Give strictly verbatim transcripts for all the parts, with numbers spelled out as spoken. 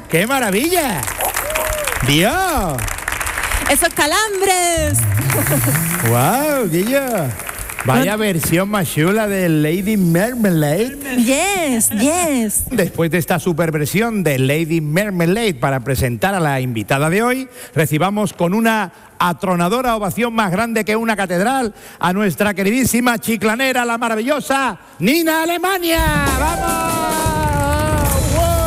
¡Qué maravilla! ¡Dios! ¡Esos calambres! ¡Wow, Guillo! Vaya versión más chula de Lady Marmalade. Yes, yes. Después de esta superversión de Lady Marmalade para presentar a la invitada de hoy, recibamos con una atronadora ovación más grande que una catedral a nuestra queridísima chiclanera, la maravillosa Nina Alemania. ¡Vamos!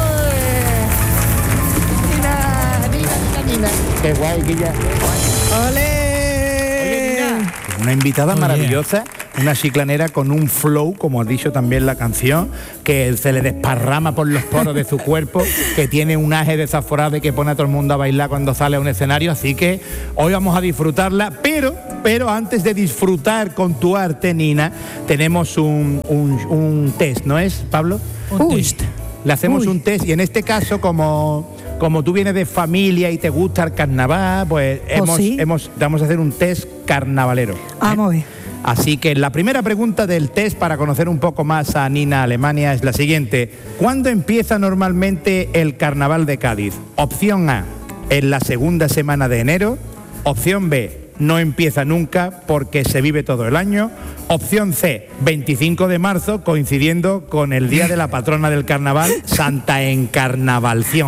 ¡Uy! Nina, Nina, Nina, Nina. ¡Qué guay, Guilla! ¡Ole! Una invitada oh, maravillosa, yeah. Una chiclanera con un flow, como ha dicho también la canción, que se le desparrama por los poros de su cuerpo, que tiene un aje desaforado y que pone a todo el mundo a bailar cuando sale a un escenario. Así que hoy vamos a disfrutarla, pero, pero antes de disfrutar con tu arte, Nina, tenemos un, un, un test, ¿no es, Pablo? Un Uy. test. Le hacemos Uy. un test y en este caso, como... Como tú vienes de familia y te gusta el carnaval, pues hemos, ¿Oh, sí? hemos, vamos a hacer un test carnavalero. Vamos a ver. Así que la primera pregunta del test para conocer un poco más a Nina Alemania es la siguiente. ¿Cuándo empieza normalmente el carnaval de Cádiz? Opción A, en la segunda semana de enero. Opción B, no empieza nunca porque se vive todo el año. Opción C, veinticinco de marzo, coincidiendo con el día de la patrona del carnaval, Santa Encarnavalción.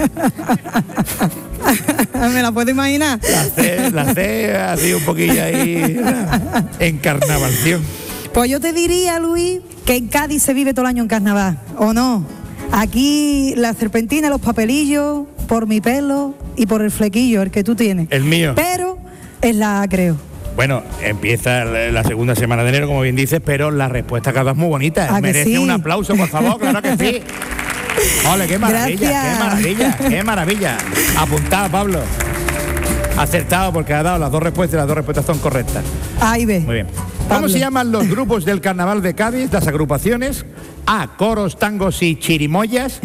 ¿Me la puedo imaginar? La C, la C así un poquillo ahí, Encarnavalción. Pues yo te diría, Luis, que en Cádiz se vive todo el año en carnaval, ¿o no? Aquí la serpentina, los papelillos, por mi pelo y por el flequillo, el que tú tienes. El mío. Pero es la A, creo. Bueno, empieza la segunda semana de enero, como bien dices, pero la respuesta cada vez es muy bonita. Merece sí? un aplauso, por favor, claro que sí. Ole, qué maravilla, Gracias. qué maravilla, qué maravilla. Apuntado, Pablo. Acertado porque ha dado las dos respuestas y las dos respuestas son correctas. Ahí ve. Muy bien. ¿Cómo Pablo. se llaman los grupos del carnaval de Cádiz, las agrupaciones? A, coros, tangos y chirimoyas.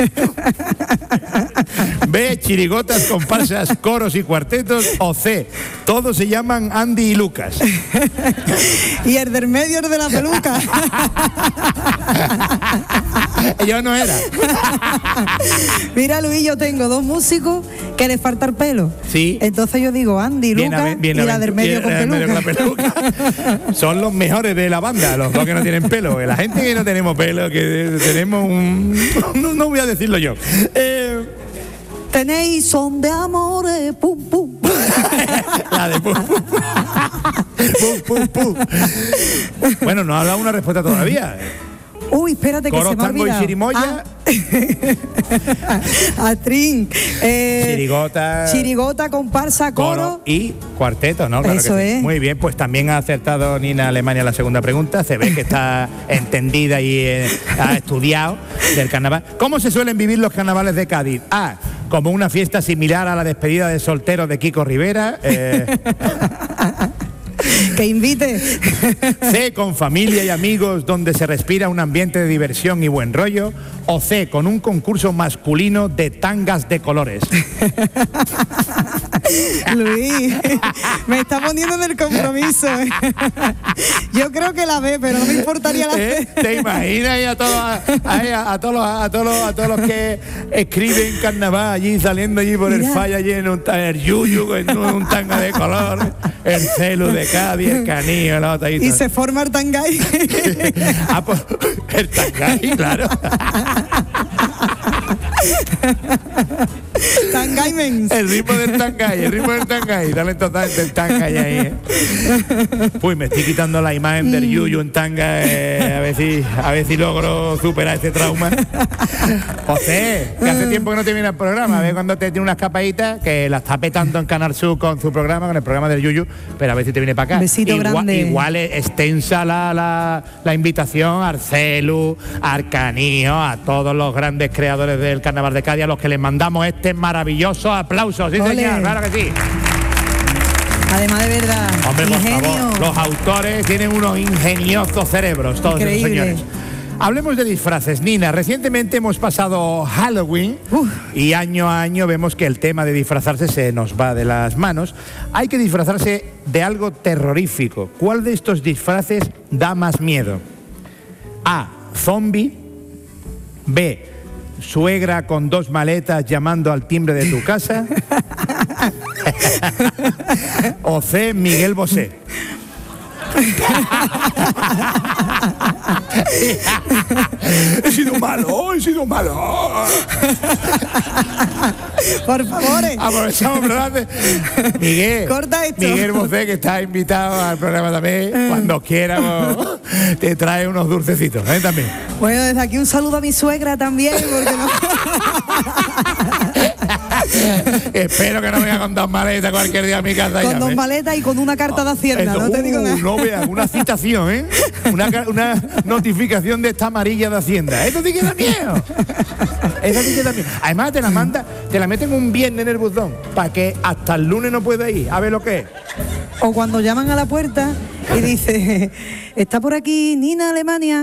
B, chirigotas, comparsas, coros y cuartetos. O C, todos se llaman Andy y Lucas. Y el del medio, el de la peluca. Yo no era. Mira, Luis, yo tengo dos músicos que les falta el pelo. Sí. Entonces yo digo Andy y Lucas y la del medio con peluca. Medio con la peluca. Son los mejores de la banda, los dos que no tienen pelo. La gente que no tenemos pelo, que tenemos un... No, no voy a decirlo yo. Eh... Tenéis son de amores, pum, pum. La de pum, pum. Pum, pum, pum. Bueno, no ha dado una respuesta todavía. Uy, espérate que Coros, se me ha tango olvidado. y chirimoya. Ah. Atrín. Eh, chirigota. Chirigota, comparsa, coro. Coro y cuarteto, ¿no? Claro Eso que sí. es. Muy bien, pues también ha acertado Nina Alemania la segunda pregunta. Se ve que está entendida y eh, ha estudiado del carnaval. ¿Cómo se suelen vivir los carnavales de Cádiz? A, como una fiesta similar a la despedida de soltero de Kiko Rivera. Eh, que invite. C, con familia y amigos donde se respira un ambiente de diversión y buen rollo. O C, con un concurso masculino de tangas de colores. Luis, me está poniendo en el compromiso. Yo creo que la B, pero no me importaría la C. ¿Eh? ¿Te imaginas ahí a todos, a, a, a, todos los, a, todos los, a todos los que escriben carnaval allí, saliendo allí por Mira. el falla, allí en un, el yuyu, en un, un tanga de color, el celu de Cádiz, el canillo, la otra. Y se forma el tangay. Ah, pues, el tangay, claro. Tangay mens. El ritmo del tangay, el ritmo del tangay. Dale totalmente el tangay ahí, ¿eh? Uy, me estoy quitando la imagen del yuyu en tanga, eh, a ver si a ver si logro superar este trauma. José, que hace tiempo que no te viene al programa, a ver cuando te tiene unas capaditas, que la está petando en Canal Sur con su programa, con el programa del yuyu, pero a ver si te viene para acá. Besito igual, grande. Igual es extensa la, la, la invitación a Arcelu, a Arcanío, a todos los grandes creadores del Carnaval de Cádiz, a los que les mandamos este maravilloso aplauso. Sí, Ole. señor, claro que sí. Además, de verdad, Hombre, por ingenio. favor, los autores tienen unos ingeniosos cerebros, todos esos Increíble. señores. Hablemos de disfraces, Nina. Recientemente hemos pasado Halloween Uf. y año a año vemos que el tema de disfrazarse se nos va de las manos. Hay que disfrazarse de algo terrorífico. ¿Cuál de estos disfraces da más miedo? A, zombie. B, suegra con dos maletas llamando al timbre de tu casa. O C, Miguel Bosé. He sido malo, he sido malo. Por favor. Aprovechamos, ¿verdad? Miguel, corta esto. Miguel Bosé, que está invitado al programa también. Cuando quiera, vos, te trae unos dulcecitos, ¿eh? También. Bueno, desde aquí un saludo a mi suegra también, porque no... Espero que no venga con dos maletas cualquier día a mi casa. Con ya, dos ¿eh? maletas y con una carta de Hacienda, Eso, no te digo uh, nada. No veas, una citación, ¿eh? Una, una notificación de esta amarilla de Hacienda. Eso sí que da miedo. Eso sí que da miedo. Además te la manda, te la meten un viernes en el buzón, para que hasta el lunes no pueda ir, a ver lo que es. O cuando llaman a la puerta y dice, está por aquí Nina Alemania.